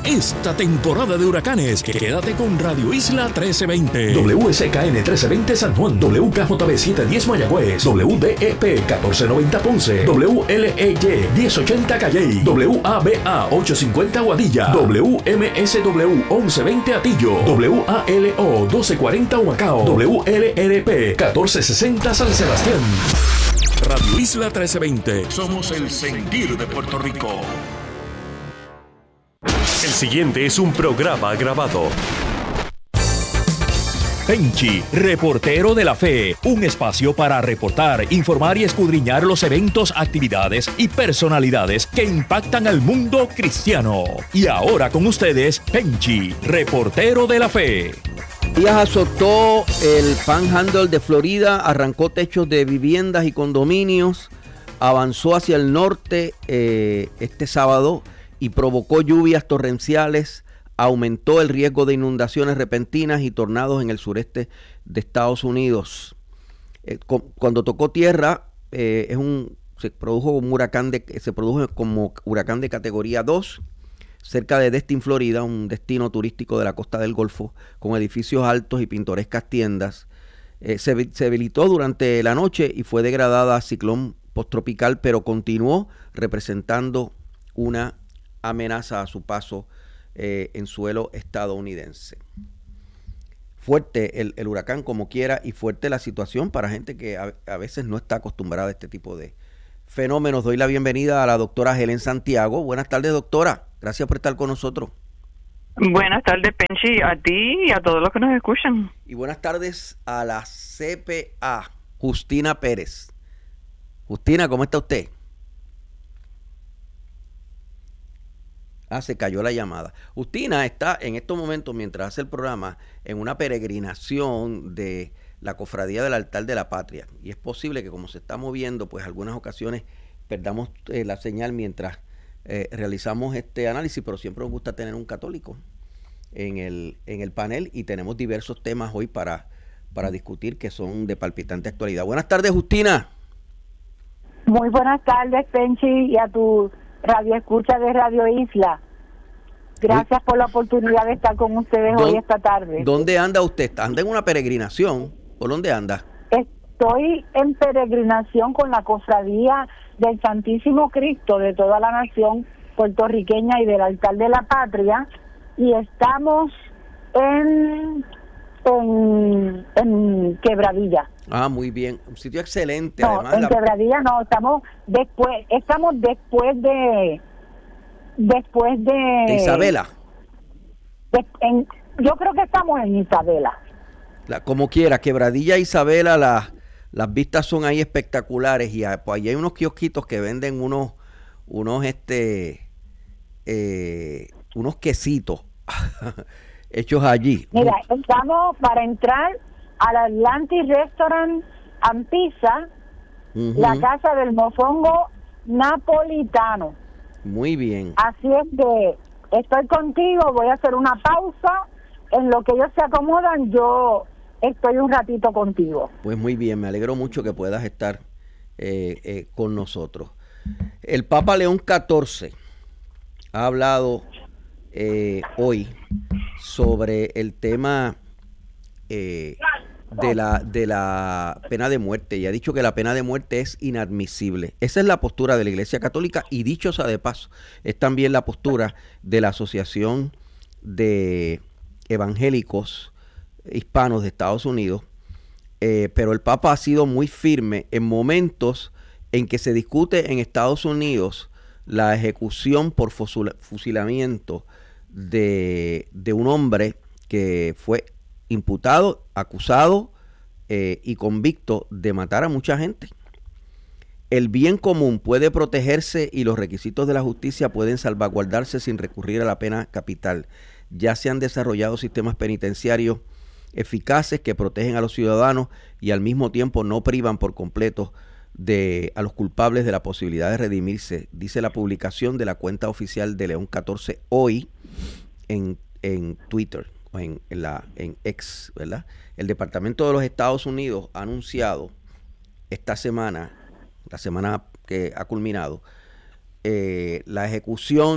esta temporada de huracanes. Quédate con Radio Isla 1320. WSKN 1320 San Juan, WKJB 710 Mayagüez, WDEP 1490 Ponce, WLEY 1080 Calley, WABA 850 Guadilla, WMSW 1120 Atillo, WALO 1240 Humacao, WLRP 1460 San Sebastián. Radio Isla 1320. Somos el sentir de Puerto Rico. El siguiente es un programa grabado. Penchi, reportero de la fe, un espacio para reportar, informar y escudriñar los eventos, actividades y personalidades que impactan al mundo cristiano. Y ahora con ustedes, Penchi, reportero de la fe. Días azotó el Panhandle de Florida, arrancó techos de viviendas y condominios, avanzó hacia el norte este sábado y provocó lluvias torrenciales, aumentó el riesgo de inundaciones repentinas y tornados en el sureste de Estados Unidos. Cuando tocó tierra, se produjo como huracán de categoría 2, cerca de Destin, Florida, un destino turístico de la costa del Golfo, con edificios altos y pintorescas tiendas. Se debilitó durante la noche y fue degradada a ciclón posttropical, pero continuó representando una amenaza a su paso en suelo estadounidense. Fuerte el huracán como quiera, y fuerte la situación para gente que a veces no está acostumbrada a este tipo de fenómenos. Doy la bienvenida a la doctora Helen Santiago. Buenas tardes, doctora. Gracias por estar con nosotros. Buenas tardes, Penchi, a ti y a todos los que nos escuchan. Y buenas tardes a la CPA, Justina Pérez. Justina, ¿cómo está usted? Se cayó la llamada. Justina está en estos momentos, mientras hace el programa, en una peregrinación de la Cofradía del Altar de la Patria. Y es posible que, como se está moviendo, pues algunas ocasiones perdamos la señal mientras realizamos este análisis, pero siempre nos gusta tener un católico en el panel, y tenemos diversos temas hoy para discutir que son de palpitante actualidad. Buenas tardes, Justina. Muy buenas tardes, Penchi, y a tu radio escucha de Radio Isla. Gracias por la oportunidad de estar con ustedes hoy esta tarde. ¿Dónde anda usted? ¿Anda en una peregrinación? ¿Por dónde anda? Estoy en peregrinación con la Cofradía del Santísimo Cristo de toda la nación puertorriqueña y del Altar de la Patria, y estamos en Quebradilla. Muy bien, un sitio excelente. No, además, Quebradilla no, estamos después de Isabela. Yo creo que estamos en Isabela. Como quiera, Quebradilla, Isabela, las vistas son ahí espectaculares, y pues ahí hay unos kiosquitos que venden unos quesitos hechos allí. Mira, estamos para entrar al Atlantic Restaurant and Pizza, la casa del mofongo napolitano. Muy bien. Así es que estoy contigo, voy a hacer una pausa. En lo que ellos se acomodan, yo estoy un ratito contigo. Pues muy bien, me alegro mucho que puedas estar con nosotros. El Papa León XIV ha hablado hoy sobre el tema de la pena de muerte, y ha dicho que la pena de muerte es inadmisible. Esa es la postura de la Iglesia Católica, y dicho sea de paso, es también la postura de la Asociación de Evangélicos Hispanos de Estados Unidos, pero el Papa ha sido muy firme en momentos en que se discute en Estados Unidos la ejecución por fusilamiento de un hombre que fue imputado, acusado y convicto de matar a mucha gente. El bien común puede protegerse y los requisitos de la justicia pueden salvaguardarse sin recurrir a la pena capital. Ya se han desarrollado sistemas penitenciarios eficaces que protegen a los ciudadanos y al mismo tiempo no privan por completo a los culpables de la posibilidad de redimirse, dice la publicación de la cuenta oficial de León XIV hoy en Twitter, o en X, ¿verdad? El Departamento de los Estados Unidos ha anunciado esta semana, la semana que ha culminado, la ejecución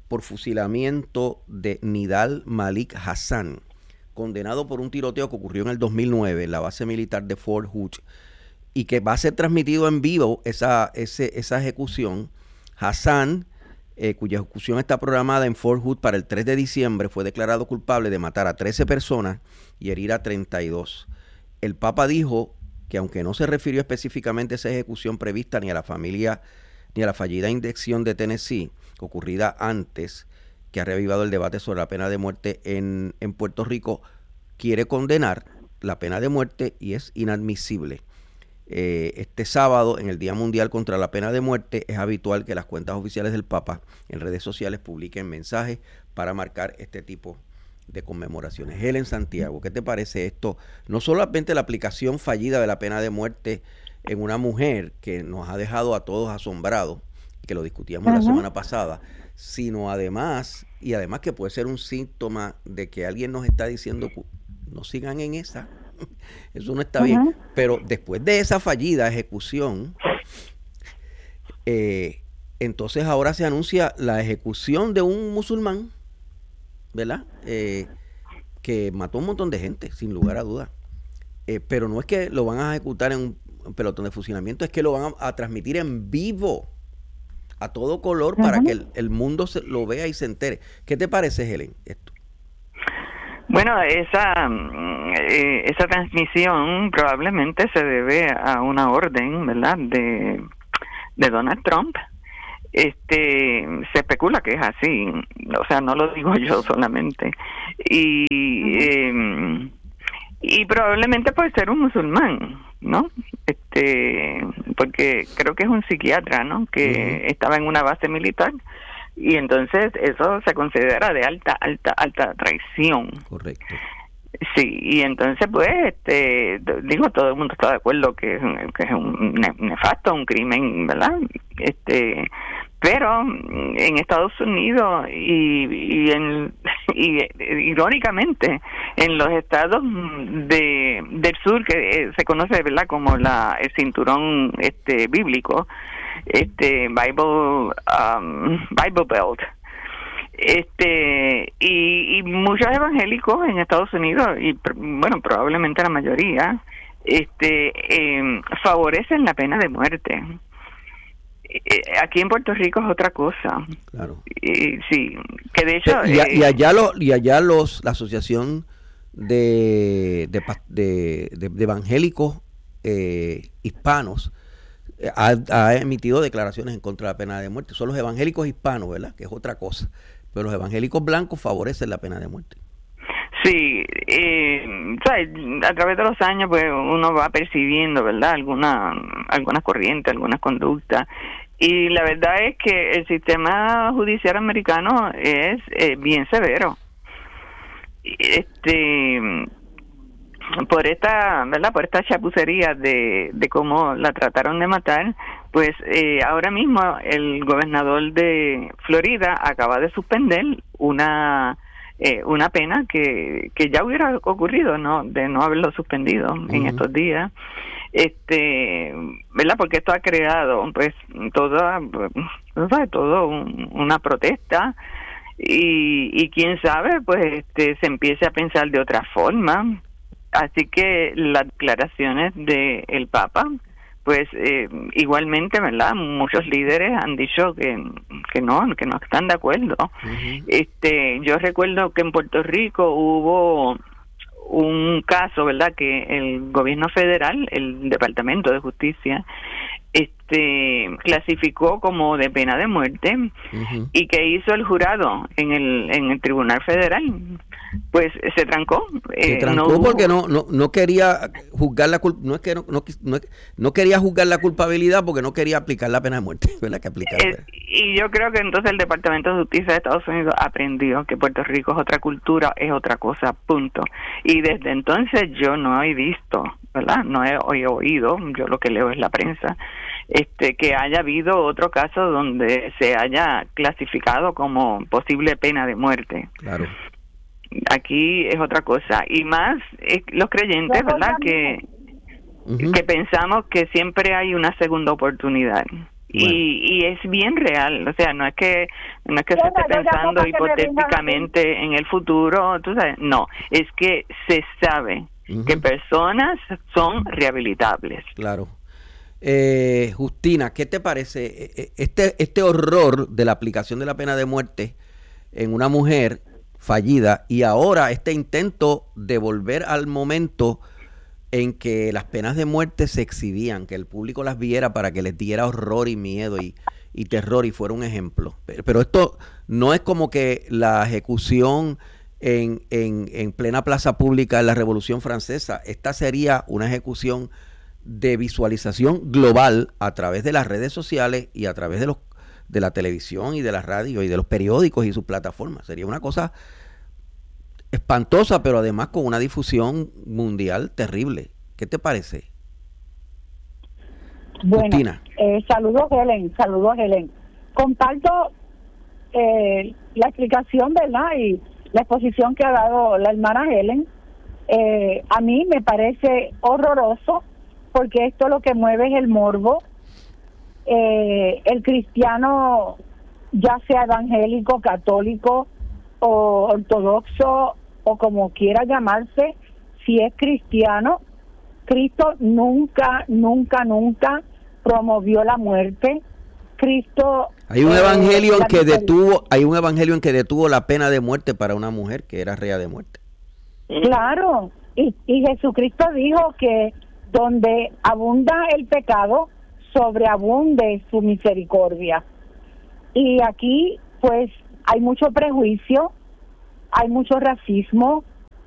por fusilamiento de Nidal Malik Hassan, condenado por un tiroteo que ocurrió en el 2009 en la base militar de Fort Hood, y que va a ser transmitido en vivo esa ejecución. Hassan, cuya ejecución está programada en Fort Hood para el 3 de diciembre, fue declarado culpable de matar a 13 personas y herir a 32. El Papa dijo que aunque no se refirió específicamente a esa ejecución prevista ni a la familia ni a la fallida indecisión de Tennessee, ocurrida antes, que ha revivado el debate sobre la pena de muerte en Puerto Rico, quiere condenar la pena de muerte y es inadmisible. Este sábado, en el Día Mundial contra la Pena de Muerte, es habitual que las cuentas oficiales del Papa en redes sociales publiquen mensajes para marcar este tipo de conmemoraciones. Helen Santiago, ¿qué te parece esto? No solamente la aplicación fallida de la pena de muerte en una mujer que nos ha dejado a todos asombrados, que lo discutíamos la semana pasada, sino además que puede ser un síntoma de que alguien nos está diciendo no sigan en esa. Eso no está bien. Pero después de esa fallida ejecución, entonces ahora se anuncia la ejecución de un musulmán, ¿verdad? Que mató un montón de gente, sin lugar a dudas. Pero no es que lo van a ejecutar en un pelotón de fusilamiento, es que lo van a transmitir en vivo, a todo color, para que el mundo lo vea y se entere. ¿Qué te parece, Helen, esto? Bueno, esa transmisión probablemente se debe a una orden, ¿verdad?, de Donald Trump. Se especula que es así, o sea, no lo digo yo solamente. Y probablemente puede ser un musulmán, ¿no? Porque creo que es un psiquiatra, ¿no?, que estaba en una base militar. Y entonces eso se considera de alta traición. Correcto. Sí, y entonces pues, todo el mundo está de acuerdo que es un nefasto, un crimen, ¿verdad? Pero en Estados Unidos y irónicamente en los estados del sur, que se conoce, ¿verdad?, como el cinturón bíblico, Bible Belt, y muchos evangélicos en Estados Unidos, y bueno, probablemente la mayoría, favorecen la pena de muerte. Aquí en Puerto Rico es otra cosa. Claro. Sí, que de hecho y allá la asociación de evangélicos hispanos ha emitido declaraciones en contra de la pena de muerte. Son los evangélicos hispanos, ¿verdad?, que es otra cosa. Pero los evangélicos blancos favorecen la pena de muerte. Sí, ¿sabes? A través de los años pues uno va percibiendo, ¿verdad?, algunas corrientes, algunas conductas. Y la verdad es que el sistema judicial americano es bien severo. Por esta chapucería de cómo la trataron de matar, pues ahora mismo el gobernador de Florida acaba de suspender una pena que ya hubiera ocurrido, ¿no?, de no haberlo suspendido en estos días. ¿Verdad? Porque esto ha creado pues toda una protesta, y quién sabe, pues se empiece a pensar de otra forma. Así que las declaraciones del Papa, pues igualmente, ¿verdad?, muchos líderes han dicho que no están de acuerdo. Yo recuerdo que en Puerto Rico hubo un caso, ¿verdad?, que el gobierno federal, el Departamento de Justicia, clasificó como de pena de muerte. ¿Y que hizo el jurado en el Tribunal Federal? Pues se trancó. Porque no quería juzgar la no quería juzgar la culpabilidad, porque no quería aplicar la pena de muerte, ¿verdad? Y yo creo que entonces el Departamento de Justicia de Estados Unidos aprendió que Puerto Rico es otra cultura, es otra cosa, punto. Y desde entonces yo no he visto, ¿verdad?, no he oído, yo lo que leo es la prensa, que haya habido otro caso donde se haya clasificado como posible pena de muerte. Claro. Aquí es otra cosa, y más los creyentes, ¿verdad?, que pensamos que siempre hay una segunda oportunidad. Y es bien real, o sea, no es que se esté pensando hipotéticamente en el futuro, tú sabes, no, es que se sabe que personas son rehabilitables. Claro. Justina, ¿qué te parece este horror de la aplicación de la pena de muerte en una mujer fallida y ahora este intento de volver al momento en que las penas de muerte se exhibían, que el público las viera para que les diera horror y miedo y terror y fuera un ejemplo? Pero esto no es como que la ejecución en plena plaza pública en la Revolución Francesa. Esta sería una ejecución de visualización global a través de las redes sociales y a través de la televisión y de la radio y de los periódicos y sus plataformas. Sería una cosa espantosa, pero además con una difusión mundial terrible. ¿Qué te parece? Bueno, saludos Helen. Comparto la explicación, ¿verdad? Y la exposición que ha dado la hermana Helen. A mí me parece horroroso, porque esto lo que mueve es el morbo. El cristiano, ya sea evangélico, católico o ortodoxo o como quiera llamarse, si es cristiano, Cristo nunca promovió la muerte. Cristo hay un evangelio en que detuvo la pena de muerte para una mujer que era rea de muerte. Claro, y Jesucristo dijo que donde abunda el pecado, sobreabunde su misericordia. Y aquí pues hay mucho prejuicio, hay mucho racismo,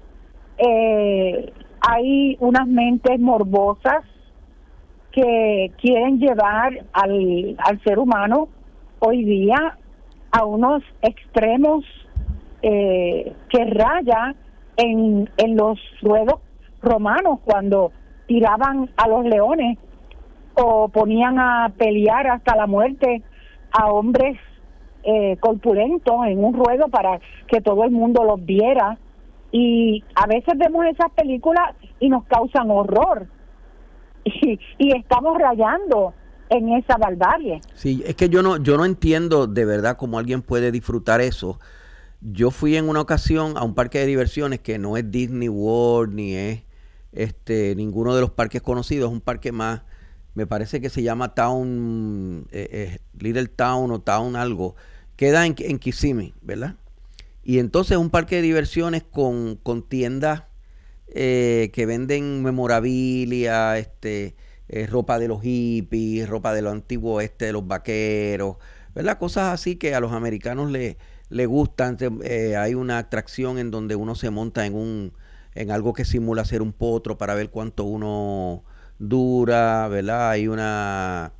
hay unas mentes morbosas que quieren llevar al ser humano hoy día a unos extremos que raya en los ruedos romanos, cuando tiraban a los leones o ponían a pelear hasta la muerte a hombres corpulentos en un ruedo para que todo el mundo los viera. Y a veces vemos esas películas y nos causan horror y estamos rayando en esa barbarie. Sí, es que yo no entiendo de verdad cómo alguien puede disfrutar eso. Yo fui en una ocasión a un parque de diversiones que no es Disney World ni es ninguno de los parques conocidos, es un parque más, me parece que se llama Town, Little Town o Town algo, queda en Kissimmee, ¿verdad? Y entonces un parque de diversiones con tiendas que venden memorabilia, ropa de los hippies, ropa de lo antiguo de los vaqueros, ¿verdad? Cosas así que a los americanos le gustan. Hay una atracción en donde uno se monta en algo que simula ser un potro para ver cuánto uno dura, ¿verdad? Hay una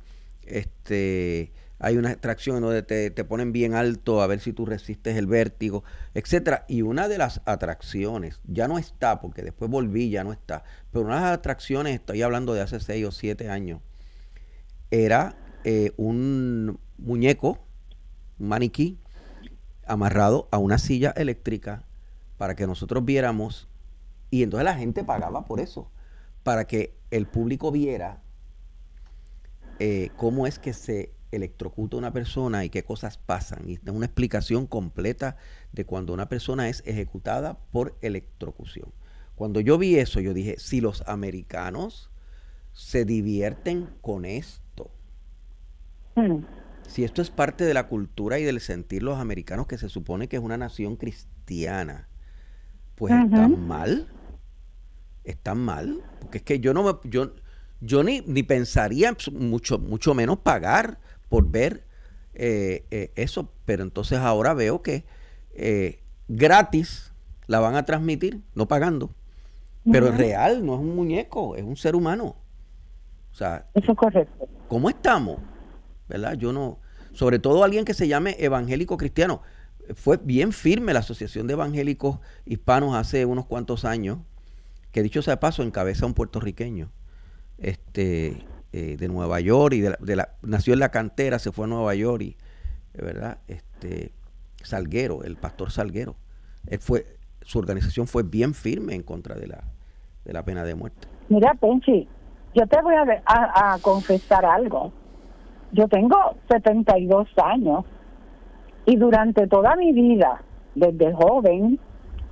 atracción en donde te ponen bien alto a ver si tú resistes el vértigo, etcétera. Y una de las atracciones, ya no está, porque después volví, ya no está, pero una de las atracciones, estoy hablando de hace 6 o 7 años, era un muñeco, un maniquí, amarrado a una silla eléctrica para que nosotros viéramos, y entonces la gente pagaba por eso, para que el público viera cómo es que se electrocuta una persona y qué cosas pasan. Y es una explicación completa de cuando una persona es ejecutada por electrocución. Cuando yo vi eso, yo dije, si los americanos se divierten con esto, si esto es parte de la cultura y del sentir los americanos, que se supone que es una nación cristiana, pues están mal, porque es que yo ni pensaría mucho menos pagar por ver eso, pero entonces ahora veo que gratis la van a transmitir, no pagando, pero es real, no es un muñeco, es un ser humano. O sea, eso es correcto. ¿Cómo estamos? ¿Verdad? Yo no, sobre todo alguien que se llame evangélico cristiano. Fue bien firme la Asociación de Evangélicos Hispanos hace unos cuantos años, que dicho sea de paso encabeza un puertorriqueño de Nueva York, y nació en la cantera, se fue a Nueva York, y ¿verdad? Salguero, el pastor Salguero, su organización fue bien firme en contra de la pena de muerte. Mira, Penchi, yo te voy a confesar algo. yo tengo 72 años y durante toda mi vida, desde joven,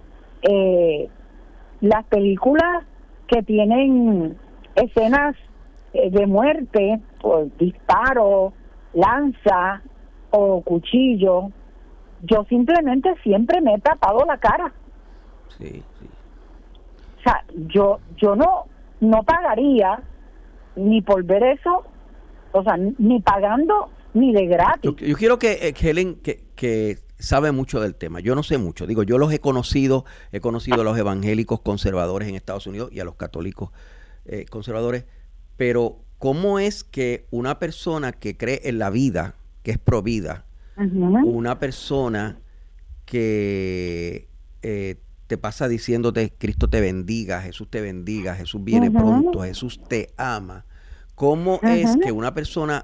las películas que tienen escenas de muerte por disparo, lanza o cuchillo, yo simplemente siempre me he tapado la cara. Sí. O sea, yo no pagaría ni por ver eso, o sea, ni pagando ni de gratis. Yo quiero que Helen, que sabe mucho del tema, yo no sé mucho, digo, yo los he conocido a los evangélicos conservadores en Estados Unidos y a los católicos conservadores, pero ¿cómo es que una persona que cree en la vida, que es pro vida, una persona que te pasa diciéndote Cristo te bendiga, Jesús viene pronto, Jesús te ama, ¿cómo es que una persona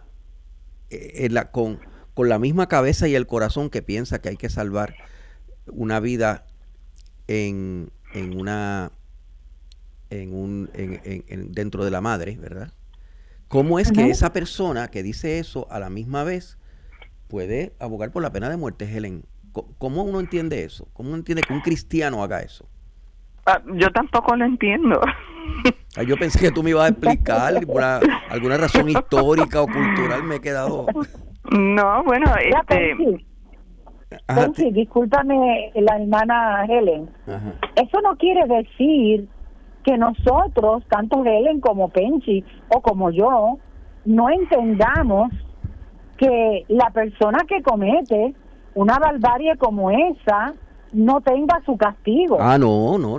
con la misma cabeza y el corazón que piensa que hay que salvar una vida dentro de la madre, ¿verdad? ¿Cómo es que esa persona que dice eso a la misma vez puede abogar por la pena de muerte, Helen? ¿Cómo uno entiende eso? ¿Cómo uno entiende que un cristiano haga eso? Yo tampoco lo entiendo. Yo pensé que tú me ibas a explicar por alguna razón histórica o cultural. Me he quedado... No, bueno, Pensi, discúlpame, la hermana Helen. Ajá. Eso no quiere decir que nosotros, tanto Helen como Pensi o como yo, no entendamos que la persona que comete una barbarie como esa no tenga su castigo. No,